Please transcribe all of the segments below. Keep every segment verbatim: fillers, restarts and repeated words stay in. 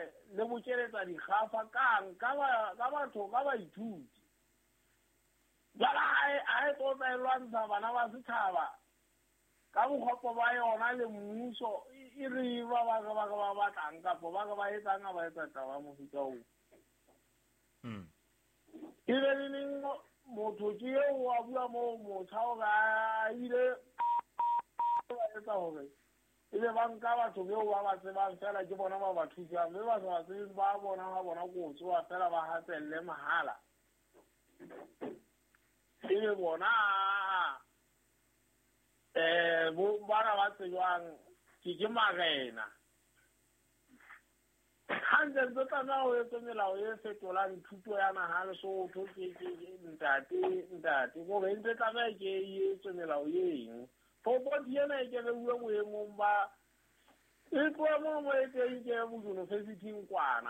le botšeletsa dikgafa kang ka batho ka baithuti jala a e tota e lwantsha bana ba setšhaba ka bokgopo ba yona le mmuso e re ba ba ba ba batlang kapo ba ba etsang ba etsa taba mofuta o mm e le neng motho ke o a bua mo motho o ga ile ba etsa hore ile banka batho beo ba ba tsebang fela ke bona ba ba thusa mme ba sa tsebeng ba bona ba bona go tsoa fela ba hatselle mahala ile bona eh bo bana ba tsejwang ke ke marena hande dota na o etso melao e fetolang thuto ya naha le so tho ke ke ntate ntate go re ntse tla ba ke e etso melao e eng po po diena ke le bua mo emong ba e po mo mo e ke ke mo university nkwana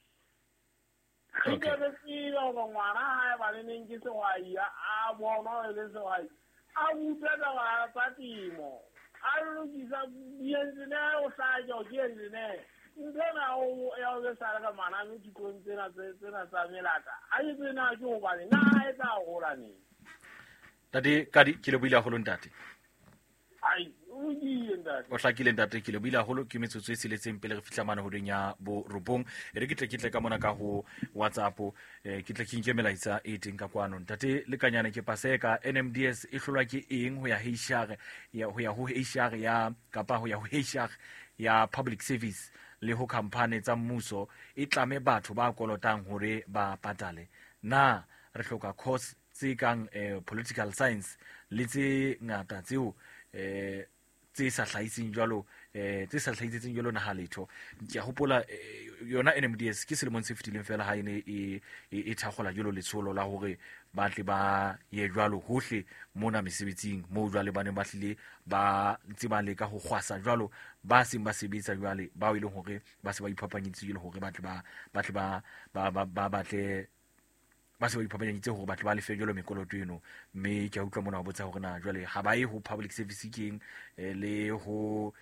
ke ke le tsilo go ngwana ha ba le neng ke se wa ya a bona le se wa a butla ba ba timo a lo disa bienzine o sa jo ke ne ndena o ya le sala ka mana me di kontsena tsena tsa melata a e tsena ke go bane na e tsa go la ni tadi kadi ke le buile go lo ntate ai o di ntate o hlakile ntate ke le buile go lo ke metsotso e seletseng pele re fitla mana ho denya bo robong e re ke tle ke tle ka mona ka ho WhatsApp ke tle ke nkemela itsa e teng ka kwano ntate le kanyana ke paseka N M D S e hlolwa ke eng ho ya heishare ya ho ya ho heishare ya kapa ho ya ho heishare ya public service le ho company tsa mmuso e tlame batho ba kolotang hore ba patale na re hloka course tse kang eh, political science le tse ngata tseo eh tse sa hlaising jwalo eh tse sa hlaisitseng jwalo na ha letho ke a hopola yona N M D S ke selemong se fitileng fela ha ine e e thagola jwalo letsholo la hore ba tle ba ye jwalo hohle mona mesebetsing mo jwale ba ne ba hlile ba ntse ba le ka ho khwasa jwalo ba seng ba sebetsa jwale ba o ile hore ba se ba iphapanyitse ile hore ba tle ba ba tle ba ba ba ba tle ba se ba iphapanyitse hore ba tle ba le fe jwalo mekoloto eno mme ke a utlwa mona ba botsa hore na jwale ha ba ye ho public service keng le ho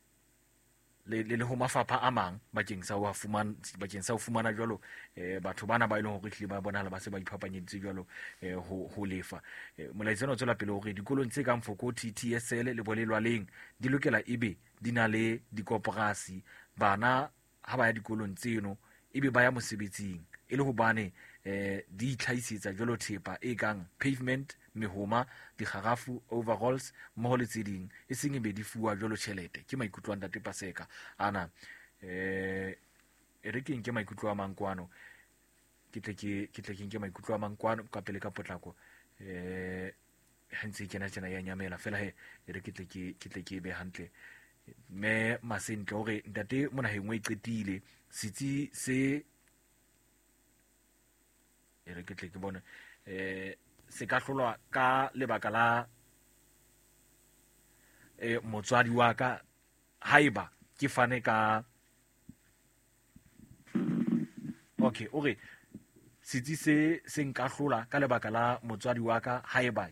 le le ho mafapha a mang bakeng sa ho fumana bakeng sa ho fumana jwalo eh batho bana ba ile hore hle ba bona ba se ba iphapanyeditse jwalo eh ho ho lefa molaetsana o tsela pele hore dikolong tse kang Fokoti T S L le bolelwaleng di lokela ebe di na le dikoporasi bana ha ba ya dikolong tseno ebe ba ya mosebetsing e le hobane eh di tlhaisetsa jwalo thepa e kang pavement mehoma dikgarafu overalls mo le tseding e seng be di fuwa jwalo tšhelete ke maikutlo a ntate Paseka ana eh e re ke nke maikutlo a mangkwano ke tle ke ke tle ke nke maikutlo a mangkwano ka pele ka potlako eh hantse ke na tsena ya nyamela fela he e re ke tle ke ke tle ke be hantle me masentle hore ntate mona hengwe e qetile sitsi se e re ke tle ke bona eh se ka hlolwa ka lebaka la eh motswadi wa ka haiba ke fane ka okay ore sitsi se se nka hlola ka lebaka la motswadi wa ka haiba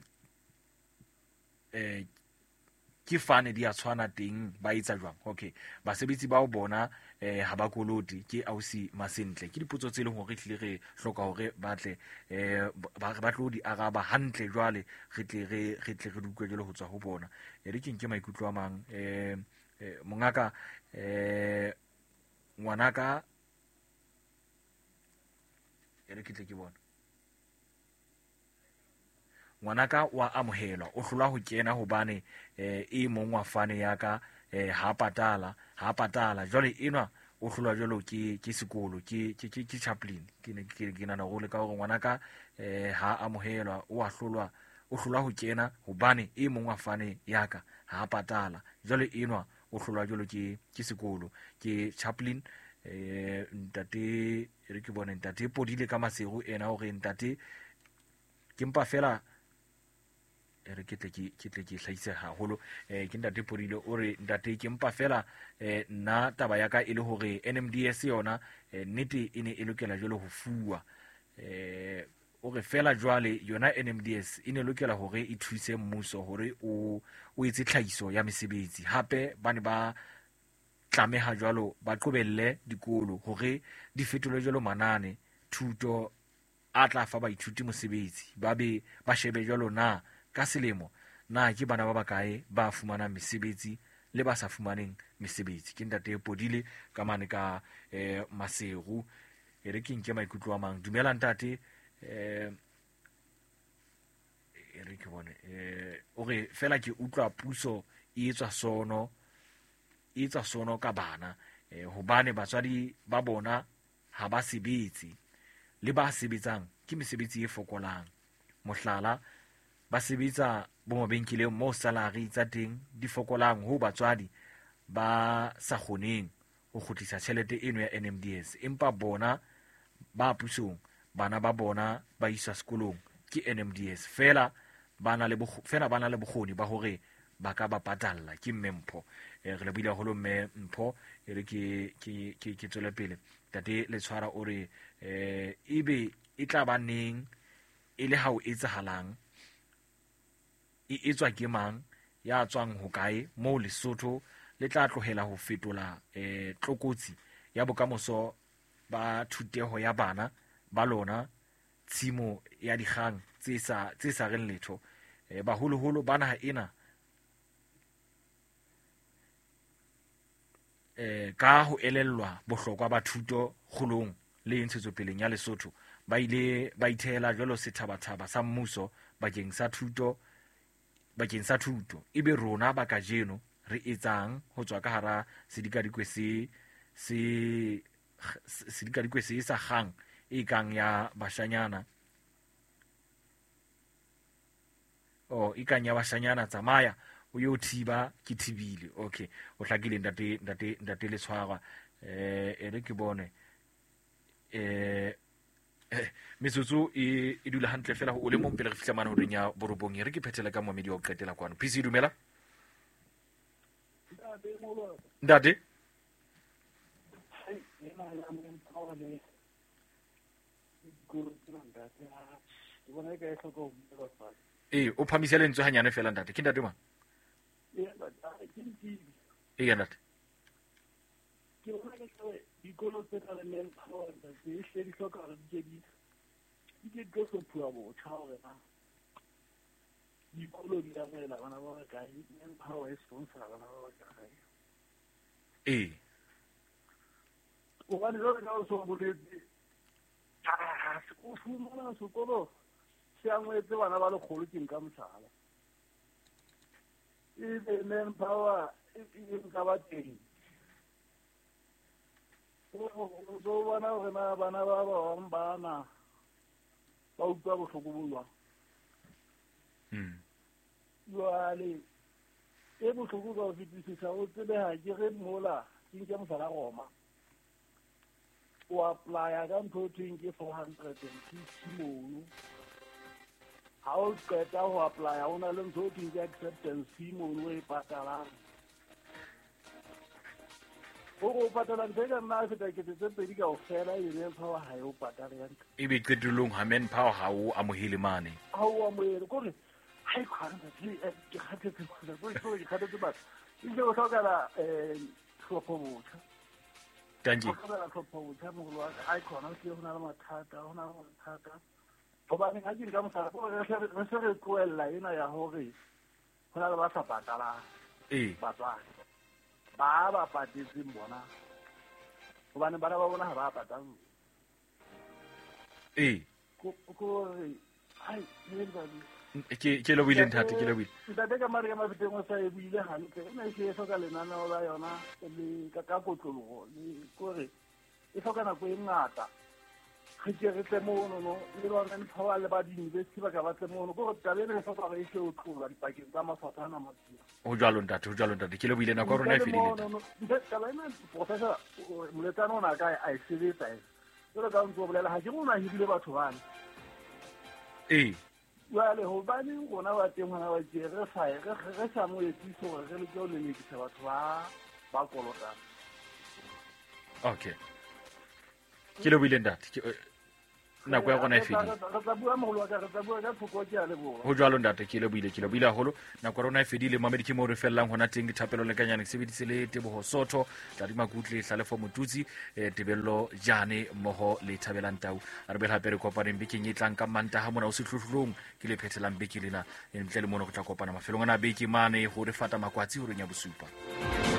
eh ke fane di a tshwana teng ba itsa jwang okay basebetsi ba o bona eh ha ba koloti ke ausi masentle ke dipotso tse leng hore tle re hloka hore ba tle eh ba tlo di araba hantle jwale re tle re re tle re dukwe jalo ho tswa ho bona e re ke nke maikutlo a mang eh mongaka eh ngwanaka e re ke tle ke bona ngwanaka wa amohelwa o hlola ho kena hobane eh e mong wa fane ya ka eh ha patala ha patala jwale enwa o hlola jwalo ke ke sekolo ke ke ke chaplain ke ne ke ke nana go le ka hore ngwanaka eh ha amohelwa o a hlolwa o hlola ho kena hobane e mong wa fane ya ka ha patala jwale enwa o hlola jwalo ke ke sekolo ke chaplain eh ntate re ke bona ntate podile ka masego ena hore ntate ke mpa fela e re ke tle ke ke tle ke hlaise haholo eh ke ntate podile o re ntate ke mpa fela eh nna taba ya ka e le hore N M D S yona nnete e ne e lokela jwalo ho fuwa eh o re fela jwale yona N M D S e ne lokela hore e thuse mmuso hore o o etse tlhaiso ya mesebetsi hape bane ba tlameha jwalo ba qobelle dikolo hore di fetolwe jwalo manane thuto a tla fa baithuti mosebetsi ba be ba shebe jwalo na ka selemo na ke bana ba bakae ba fumanang mesebetsi le ba sa fumaneng mesebetsi. Ke ntate Podile ka mane ka eh, Maseru e re ke nke maikutlo a mang. Dumela ntate. eh e re ke bone eh o re fela ke utlwa puso e etswa sono e etsa sono ka bana eh, hobane batswadi ba bona ha ba sebetse le ba sebetsang ke mesebetsi e fokolang. Mohlala, ba sebetsa bo mabenkeleng mo salary tsa teng di fokolang ho batswadi ba sa kgoneng ho kgutlisa tjhelete eno ya N M D S, empa bona ba pusong bana ba bona ba iswa sekolong ke N M D S fela bana le fela bana le bokgoni ba hore ba ka ba patalla ke Mmempho. E re le buile holo Mmempho e re ke ke ke ke tswele pele tate le tshwara o re eh ebe e tla ba neng e le ha o etsahalang e etswa ke mang ya tswang ho kae mo Lesotho le tla tlohela ho fetola eh tlokotsi ya bokamoso ba thuteho ya bana ba lona tshimo ya dikgang tse sa tse sa reng letho eh baholo holo bana ena eh ka ho elellwa bohlokwa ba thuto kgolong le ntshetsopeleng ya Lesotho ba ile ba ithela jwalo sethabathaba sa mmuso bakeng sa thuto bakeng sa thuto. Ebe rona ba ka jeno re etsang ho tswa ka hara sedikadikwe se se sedikadikwe se sa kgang e kang ya bashanyana o ikang ya bashanyana tsamaya o yo thiba ke thibile. Okay, o hlakile ntate ntate ntate le tshwarwa eh ere ke bone eh metsotso e e dula hantle fela o le mo pele re fihla mana ho renya borobong e re ke phethela ka momedi wa o qetela kwano. Phisi dumela ntate. Eh o phamise lentswe hanyane fela ntate. Ke ntate mang? E ya ntate. Ke bona ke tlo dikolo tse tsa le manpower tse di hle di hloka re di di di ke go so pua bo tshware na dikolo di ya mela bana ba ba kae manpower e sponsor bana ba ba kae eh o ba dilo ka so bo le ah o fumana sekolo se ametse bana ba le kgolo ke nka mosala e manpower e nka ba teng so bana gore na bana ba bang bana ba utlwa bohloko bo jwang jwale e bohloko ka ho fetisisa o tsebeha ke ge mola ke nke mosala Roma o apply ka ntho thweng ke four hundred fifty mono ha o qeta ho apply o na le ntho thweng ke acceptance fee mono e patalang o patala ntse ka nna feta ke tse pedi ka o fela e ne fa ha e o patala yanka e be qetellong ha manpower ha o amohele mane ha o amohele kore ha e khwana ke ke khathetse khona go itse ke khathetse ba e je o tlogela eh tlhopho botjha tanki o tlogela tlhopho botjha mo go ha e khwana ke hona le mathata hona le mathata go ba nna ke ka mosala go re re se re tloella ena ya hore hona le ba sa patala eh batswadi ba ba patetseng bona hobane bana ba bona ha ba patang eh ko ko re ai ne ba ke ke lo bile ntate ke lo bile ntate ka mare ka mafeteng o sa e buile hantle ena e se ka lenana la yona le ka ka kotlologo le kore e hloka nako e ngata ge ke re tle mo no no le ba nna nthoa le ba di university ba ka ba tle mo no go tla le re hloka re se o tlola dipakeng tsa mafapha na matsia ho jalo ntate ho jalo ntate ke lo bile nako rona e fedile no no nte tla ina professor moletano na ka a sebetsa e re ka ntse o bolela ha ke mona hibile batho bana eh jwale ho bane gona ba teng hona ba ke re sa re re sa mo etiso re le tlo le lekisa batho ba ba kolotana okay ke lo bile ntate nako ya gona e fedile go jalo ntate ke leboile ke leboile haholo nako ya rona e fedile mamedi ke mo re fellang hona teng ke thapelo le kanyane ke sebedise le Tebogo Sotho Tladi Makutle Hlalefo Motutsi eh Tebello Jane mmoho le Thabelang Tau a re be hape re kopaneng bekeng e tlang ka Mantaha mona o setlotlolong ke le phethelang beke lena ntle le mona go tla kopana mafelong a beke mane go re fata makwatsi ho renya bosupa.